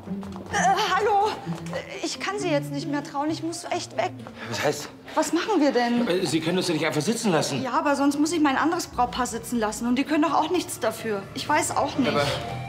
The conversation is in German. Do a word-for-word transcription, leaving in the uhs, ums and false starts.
Äh, hallo. Ich kann Sie jetzt nicht mehr trauen. Ich muss echt weg. Was heißt? Was machen wir denn? Sie können uns ja nicht einfach sitzen lassen. Ja, aber sonst muss ich mein anderes Brautpaar sitzen lassen. Und die können doch auch nichts dafür. Ich weiß auch nicht. Aber